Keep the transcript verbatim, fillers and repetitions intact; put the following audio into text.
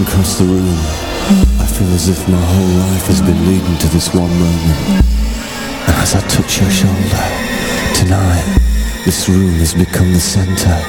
come across the room, I feel as if my whole life has been leading to this one moment. And as I touch your shoulder, tonight, this room has become the center